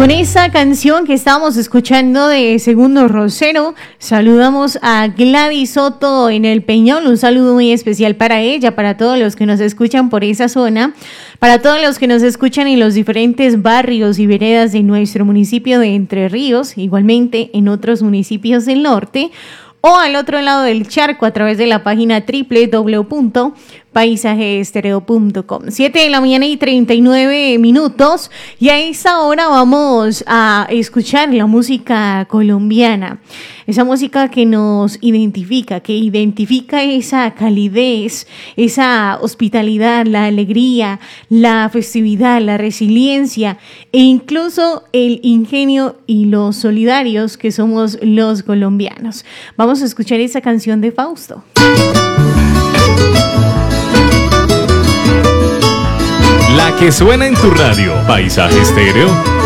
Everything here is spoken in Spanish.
Con esa canción que estábamos escuchando de Segundo Rosero, saludamos a Gladys Soto en el Peñol. Un saludo muy especial para ella, para todos los que nos escuchan por esa zona, para todos los que nos escuchan en los diferentes barrios y veredas de nuestro municipio de Entre Ríos, igualmente en otros municipios del norte, o al otro lado del charco a través de la página www.paisajeestereo.com. 7:39 a.m. y a esa hora vamos a escuchar la música colombiana, esa música que nos identifica, que identifica esa calidez, esa hospitalidad, la alegría, la festividad, la resiliencia e incluso el ingenio y los solidarios que somos los colombianos. Vamos a escuchar esa canción de Fausto. La que suena en tu radio, Paisaje Estéreo.